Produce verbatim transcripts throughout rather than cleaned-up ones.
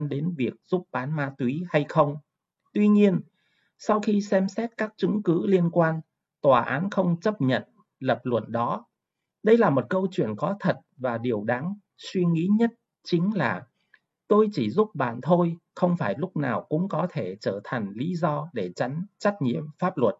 đến việc giúp bán ma túy hay không. Tuy nhiên, sau khi xem xét các chứng cứ liên quan, tòa án không chấp nhận lập luận đó. Đây là một câu chuyện có thật và điều đáng suy nghĩ nhất chính là tôi chỉ giúp bạn thôi, không phải lúc nào cũng có thể trở thành lý do để tránh trách nhiệm pháp luật.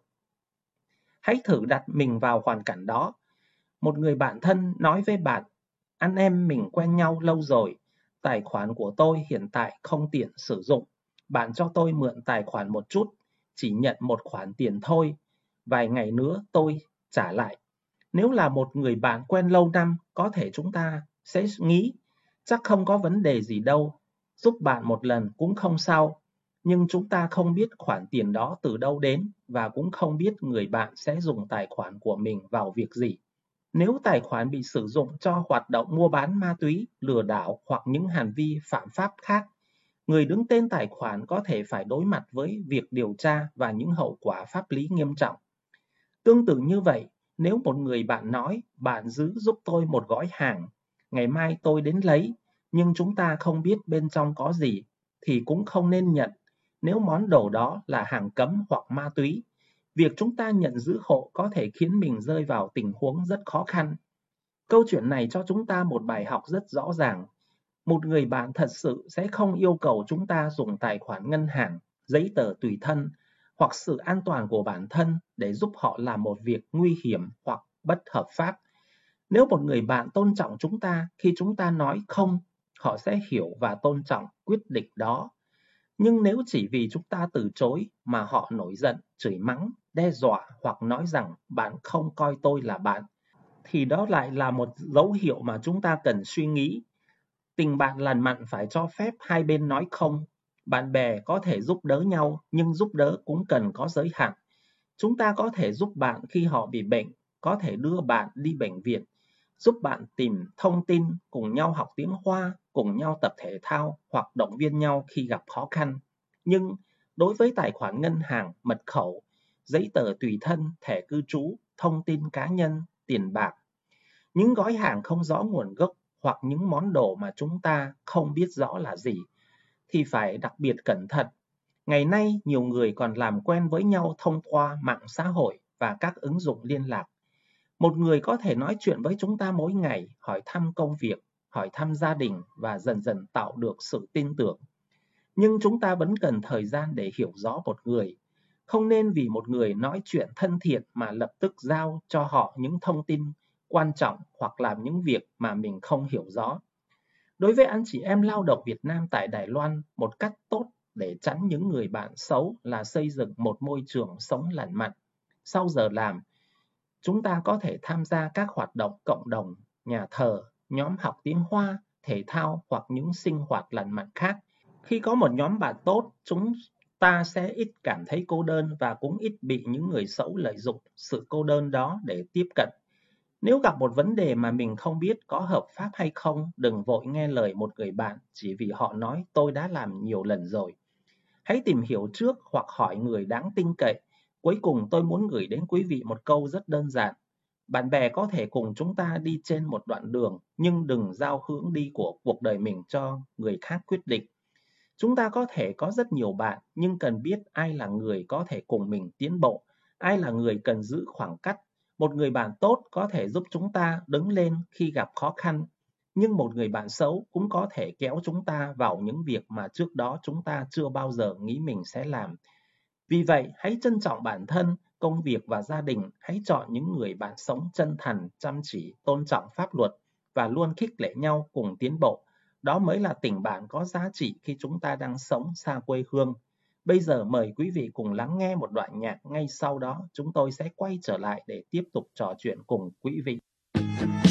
Hãy thử đặt mình vào hoàn cảnh đó. Một người bạn thân nói với bạn, anh em mình quen nhau lâu rồi, tài khoản của tôi hiện tại không tiện sử dụng. Bạn cho tôi mượn tài khoản một chút, chỉ nhận một khoản tiền thôi, vài ngày nữa tôi trả lại. Nếu là một người bạn quen lâu năm, có thể chúng ta sẽ nghĩ, chắc không có vấn đề gì đâu, giúp bạn một lần cũng không sao. Nhưng chúng ta không biết khoản tiền đó từ đâu đến và cũng không biết người bạn sẽ dùng tài khoản của mình vào việc gì. Nếu tài khoản bị sử dụng cho hoạt động mua bán ma túy, lừa đảo hoặc những hành vi phạm pháp khác, người đứng tên tài khoản có thể phải đối mặt với việc điều tra và những hậu quả pháp lý nghiêm trọng. Tương tự như vậy, nếu một người bạn nói, bạn giữ giúp tôi một gói hàng, ngày mai tôi đến lấy, nhưng chúng ta không biết bên trong có gì, thì cũng không nên nhận, nếu món đồ đó là hàng cấm hoặc ma túy. Việc chúng ta nhận giữ hộ có thể khiến mình rơi vào tình huống rất khó khăn. Câu chuyện này cho chúng ta một bài học rất rõ ràng. Một người bạn thật sự sẽ không yêu cầu chúng ta dùng tài khoản ngân hàng, giấy tờ tùy thân hoặc sự an toàn của bản thân để giúp họ làm một việc nguy hiểm hoặc bất hợp pháp. Nếu một người bạn tôn trọng chúng ta khi chúng ta nói không, họ sẽ hiểu và tôn trọng quyết định đó. Nhưng nếu chỉ vì chúng ta từ chối mà họ nổi giận, chửi mắng, đe dọa hoặc nói rằng bạn không coi tôi là bạn, thì đó lại là một dấu hiệu mà chúng ta cần suy nghĩ. Tình bạn lành mạnh phải cho phép hai bên nói không. Bạn bè có thể giúp đỡ nhau, nhưng giúp đỡ cũng cần có giới hạn. Chúng ta có thể giúp bạn khi họ bị bệnh, có thể đưa bạn đi bệnh viện, giúp bạn tìm thông tin, cùng nhau học tiếng Hoa, cùng nhau tập thể thao hoặc động viên nhau khi gặp khó khăn. Nhưng đối với tài khoản ngân hàng, mật khẩu, giấy tờ tùy thân, thẻ cư trú, thông tin cá nhân, tiền bạc, những gói hàng không rõ nguồn gốc hoặc những món đồ mà chúng ta không biết rõ là gì, thì phải đặc biệt cẩn thận. Ngày nay, nhiều người còn làm quen với nhau thông qua mạng xã hội và các ứng dụng liên lạc. Một người có thể nói chuyện với chúng ta mỗi ngày, hỏi thăm công việc, hỏi thăm gia đình và dần dần tạo được sự tin tưởng. Nhưng chúng ta vẫn cần thời gian để hiểu rõ một người. Không nên vì một người nói chuyện thân thiện mà lập tức giao cho họ những thông tin quan trọng hoặc làm những việc mà mình không hiểu rõ. Đối với anh chị em lao động Việt Nam tại Đài Loan, một cách tốt để tránh những người bạn xấu là xây dựng một môi trường sống lành mạnh. Sau giờ làm, chúng ta có thể tham gia các hoạt động cộng đồng, nhà thờ, nhóm học tiếng Hoa, thể thao hoặc những sinh hoạt lành mạnh khác. Khi có một nhóm bạn tốt, chúng ta sẽ ít cảm thấy cô đơn và cũng ít bị những người xấu lợi dụng sự cô đơn đó để tiếp cận. Nếu gặp một vấn đề mà mình không biết có hợp pháp hay không, đừng vội nghe lời một người bạn chỉ vì họ nói tôi đã làm nhiều lần rồi. Hãy tìm hiểu trước hoặc hỏi người đáng tin cậy. Cuối cùng tôi muốn gửi đến quý vị một câu rất đơn giản. Bạn bè có thể cùng chúng ta đi trên một đoạn đường, nhưng đừng giao hướng đi của cuộc đời mình cho người khác quyết định. Chúng ta có thể có rất nhiều bạn, nhưng cần biết ai là người có thể cùng mình tiến bộ, ai là người cần giữ khoảng cách. Một người bạn tốt có thể giúp chúng ta đứng lên khi gặp khó khăn, nhưng một người bạn xấu cũng có thể kéo chúng ta vào những việc mà trước đó chúng ta chưa bao giờ nghĩ mình sẽ làm. Vì vậy, hãy trân trọng bản thân, công việc và gia đình. Hãy chọn những người bạn sống chân thành, chăm chỉ, tôn trọng pháp luật và luôn khích lệ nhau cùng tiến bộ. Đó mới là tình bạn có giá trị khi chúng ta đang sống xa quê hương. Bây giờ mời quý vị cùng lắng nghe một đoạn nhạc, ngay sau đó chúng tôi sẽ quay trở lại để tiếp tục trò chuyện cùng quý vị.